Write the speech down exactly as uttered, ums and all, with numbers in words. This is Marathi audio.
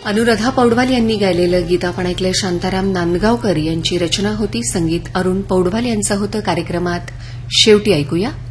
अनुराधा पौडवाल यांनी गायलेलं गीत आपण ऐकलं. शांताराम नांदगावकर यांची रचना होती. संगीत अरुण पौडवाल यांचं होतं. कार्यक्रमात शेवटी ऐकूया